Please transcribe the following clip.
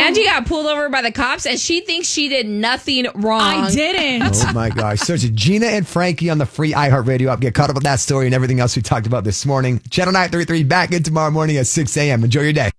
Angie got pulled over by the cops, and she thinks she did nothing wrong. I didn't. Oh, my gosh. Search Gina and Frankie on the free iHeartRadio app. Get caught up with that story and everything else we talked about this morning. Channel 933 back in tomorrow morning at 6 a.m. Enjoy your day.